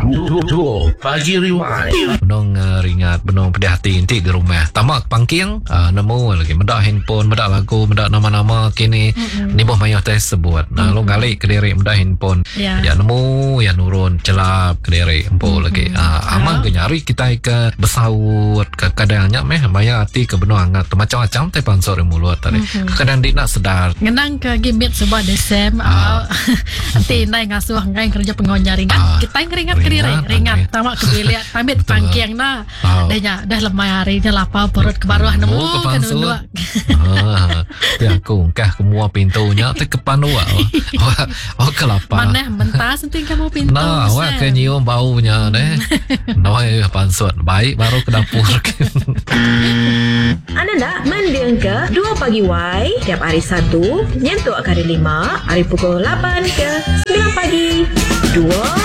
Dua Pagi Rewind. Benong ringat, benong pedih hati inti di rumah. Tamak pangking, nemu lagi medak handphone, medak lagu, medak nama-nama kini. Ni boh mayah teh sebut. Nah, lo ngalik ke diri medak handphone. Ya nemu, ya nurun celap ke diri empo lagi. Amang ke nyari kita ke besaut ke kadangnya meh mayah hati ke benong angat macam-macam teh pansor mulut tadi. Kadang dik nak sedar. Ngenang ke gimit sebuah desem. Nanti nai ngasuh ngai kerja pengonya ringat. Kita ringat ke diri, ringat. Tamak ke bilik, tambit pangking na. Dah lemah harinya lapar perut ke bawah nemu ke dua. Ya aku kah semua pintunya teh ke panua. Oh kelapa. Mana mentas nanti kamu pintu. Nah, awak ke nyium baunya deh. Noi pansut baik baru ke dapur. Anda nak mendengar ke 2 Pagi Y tiap hari Sabtu nyentuh ke hari 5 hari pukul 8 ke 9 pagi. 2